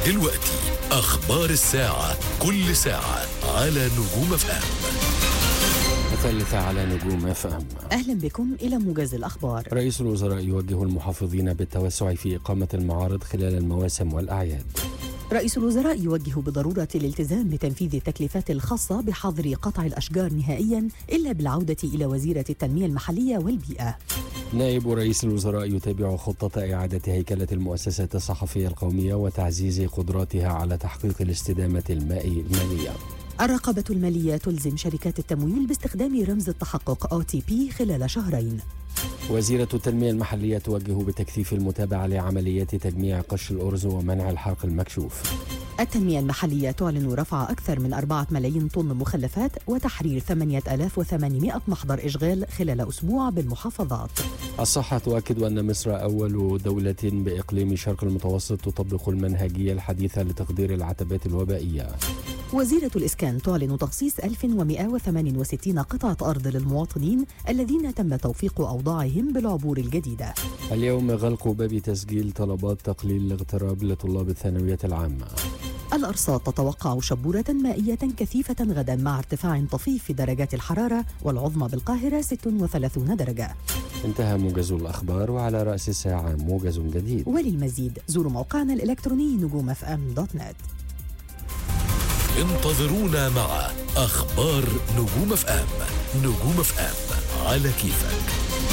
دلوقتي أخبار الساعة، كل ساعة على نجوم اف ام. الثالثة على نجوم اف ام. أهلا بكم إلى موجز الأخبار. رئيس الوزراء يوجه المحافظين بالتوسع في إقامة المعارض خلال المواسم والأعياد. رئيس الوزراء يوجه بضرورة الالتزام بتنفيذ التكليفات الخاصة بحظر قطع الأشجار نهائيا إلا بالعودة إلى وزيرة التنمية المحلية والبيئة. نائب رئيس الوزراء يتابع خطة إعادة هيكلة المؤسسات الصحفية القومية وتعزيز قدراتها على تحقيق الاستدامة المالية. الرقابة المالية تلزم شركات التمويل باستخدام رمز التحقق OTP خلال شهرين. وزيرة التنمية المحلية توجه بتكثيف المتابعة لعمليات تجميع قش الأرز ومنع الحرق المكشوف. التنمية المحلية تعلن رفع أكثر من 4 ملايين طن مخلفات وتحرير 8800 محضر إشغال خلال أسبوع بالمحافظات. الصحة تؤكد أن مصر أول دولة بإقليم شرق المتوسط تطبق المنهجية الحديثة لتقدير العتبات الوبائية. وزيرة الإسكان تعلن تخصيص 1168 قطعة أرض للمواطنين الذين تم توفيق أوضاعهم بالعبور الجديدة. اليوم غلق باب تسجيل طلبات تقليل الاغتراب لطلاب الثانوية العامة. الأرصاد تتوقع شبورة مائية كثيفة غدا مع ارتفاع طفيف في درجات الحرارة والعظمى بالقاهرة 36 درجة. انتهى موجز الأخبار، وعلى رأس الساعة موجز جديد. وللمزيد زوروا موقعنا الإلكتروني نجومfm.net. انتظرونا مع أخبار نجوم اف ام. نجوم اف ام على كيفك.